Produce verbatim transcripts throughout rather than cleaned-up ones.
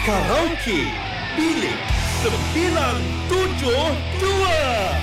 Karaoke Bilik sembilan tujuh dua.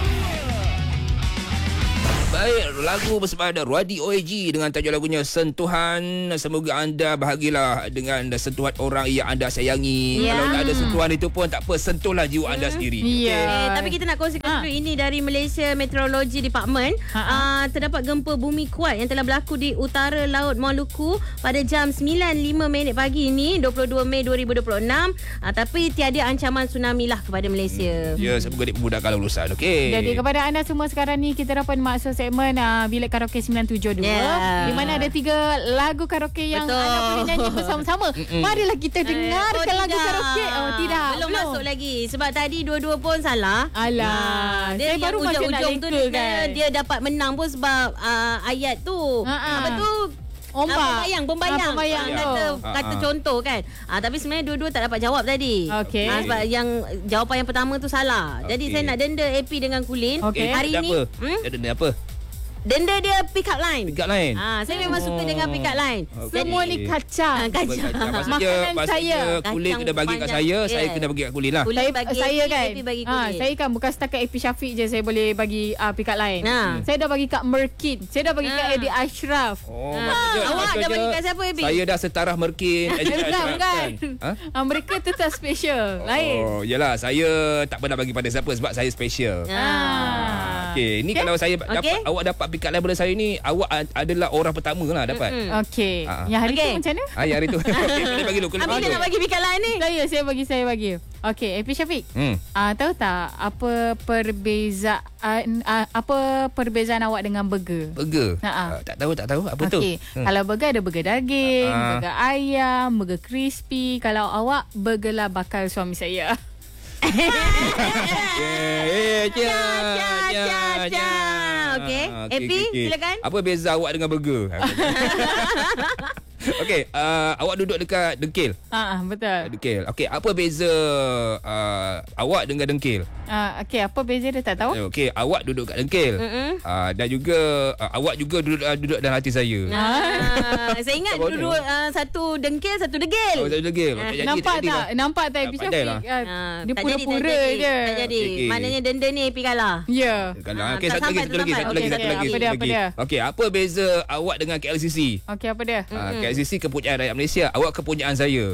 Baik, lagu bersama Ruadi O A G dengan tajuk lagunya Sentuhan. Semoga anda bahagialah dengan sentuhan orang yang anda sayangi. Ya. Kalau tak ada sentuhan itu pun tak apa, sentuhlah jiwa anda sendiri. Ya. Okey? Eh, tapi kita nak kongsikan ha. dulu ini dari Malaysia Meteorology Department. Ha. Uh, terdapat gempa bumi kuat yang telah berlaku di utara Laut Maluku pada jam sembilan lima minit pagi ini, dua puluh dua Mei dua ribu dua puluh enam. Uh, tapi tiada ancaman tsunami lah kepada Malaysia. Hmm. Ya, semoga dimudahkan urusan. Okey. Jadi kepada anda semua sekarang ni, kita dapat masuk segmen uh, Bilik Karaoke sembilan tujuh dua, Yeah. di mana ada tiga lagu karaoke yang Betul. anda boleh nyanyi bersama-sama. Marilah kita dengarkan oh, lagu tidak. karaoke. Oh tidak, Belum, masuk lagi. Sebab tadi dua-dua pun salah. Alah, Dia saya baru yang macam nak ujung-ujung tu leka dia, kan. dia dapat menang pun sebab uh, ayat tu. Ha-ha. Apa tu? Ombak. Ah, pembayang, pembayang. Ah, pembayang Ah, tu. kata, Ah, kata ah. contoh kan. Ah, tapi sebenarnya dua-dua tak dapat jawab tadi. Okey. Ah, sebab yang jawapan yang pertama tu salah. Jadi Okey. saya nak denda A P dengan Kulin. Okey. Hari Dia ni apa? hmm? Dia ada apa? Denda dia pick up line. Pick up line. Ah, saya memang suka dengan pick up line. Okey. Semua ni kacang. Ah, kacang. Maksudnya, Makanan maksudnya saya. Kulit Kacang kena bagi kat panjang. saya, saya Yeah. kena bagi kat Kulin lah. Kulin Saya, bagi saya A P, kan A P bagi ha, Kulin. saya kan bukan setakat A P Syafiq je saya boleh bagi uh, pick up line. Ha. Saya dah bagi kat Merkin. Saya dah bagi kat Ha. Eddie Ashraf. Oh, Ah, maksudnya- awak dah maksudnya bagi kat siapa, A P? Saya dah setaraf Merkin. Eh, Bukan, Ashraf bukan. Ha? Ha, mereka tetap special. Lain. Oh, yalah, saya tak pernah bagi pada siapa sebab saya special. Ah. Okey, ni Okay. kalau saya dapat Okey. awak dapat pick up line pada saya ni, awak a- adalah orang pertama lah dapat. Okey. Ha. Yang hari Okey. tu macam mana? Ah, ya, hari tu. Okey, Kulin bagi dulu, Kulin Habis bagi dia dulu. nak bagi pick up line ni. Saya, saya bagi, saya bagi. Okey, A P Syafiq. Hmm. Ah, tahu tak apa perbezaan uh, apa perbezaan awak dengan burger? Burger. Ha, ha. Ah, tak tahu, tak tahu. Apa tu? Okey, Hmm. kalau burger ada burger daging, Ah. burger ayam, burger crispy. Kalau awak burger lah bakal suami saya. Eh, ja, ja, ja, ja. Okey. A P, silakan. Apa beza awak dengan burger? Okey, uh, awak duduk dekat dengkil. Ha, betul. Dengkil. Okey, apa beza uh, awak dengan dengkil? Ah, okey, apa beza dia tak tahu? Okey, awak duduk kat dengkil. Mm-mm. Uh, dan juga uh, awak juga duduk uh, duduk dalam hati saya. Ah, saya ingat Apa dulu uh, satu dengkil, satu degil. Oh, satu dengkil. Tak jadi, Nampak jadi tak? lah. Nampak tak A P Tak pandai Syafiq? lah. Ah, Ah, dia tak jadi, pura-pura tak jadi. je. Tak jadi. Okey. Maknanya denda ni A P kalah. Ya. Kalau Ah, okey tak satu lagi, sampai, satu tak lagi, satu sampai. lagi, Okey, satu okey. lagi. Apa dia, apa Okey. dia? Okey, apa beza awak dengan K L C C? Okey, apa dia? Ah, K L C C kepunyaan rakyat Malaysia, awak kepunyaan saya.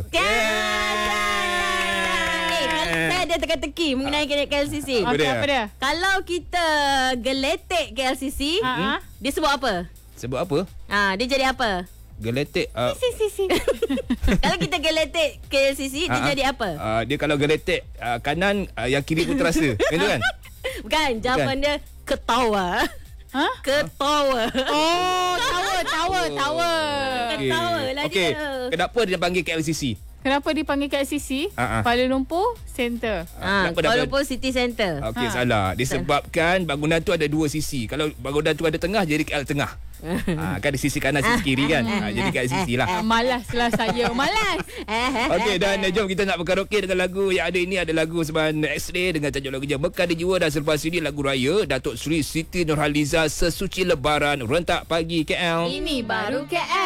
Eh, kalau saya ada teka-teki mengenai K L C C. Apa Okey, dia? apa dia? Kalau kita geletek K L C C, Ha, ha. dia sebut apa? Sebab apa? Ah, dia jadi apa? Geletek uh, Si, si, si. Kalau kita geletek K L C C, dia ah, jadi apa? Uh, dia kalau geletek uh, kanan, uh, yang kiri pun terasa. Macam tu kan? Bukan, jawapan dia ketawa. Ha? Ketawa. Oh, tower, tower, tower. Ketawa lah Okey, dia. kenapa dia panggil K L C C? Kenapa dipanggil K L C C? Ha, ha. Kuala Lumpur Center. Ah, Kenapa dah- Kuala Lumpur City Centre. Okey, Ha. salah. Disebabkan bangunan tu ada dua sisi. Kalau bangunan tu ada tengah, jadi K L tengah. ha, kan ada sisi kanan, sisi kiri kan? Ha, jadi K L C C lah. Ah, malaslah saya, malas. Okey, dan eh, jom kita nak berkaraoke dengan lagu yang ada ini. Ada lagu Seban X-Ray dengan tajuk lagunya Mekar di Jiwa. Dan selepas ini lagu raya Datuk Seri Siti Nurhaliza Sesuci Lebaran Rentak Pagi K L. Ini baru K L.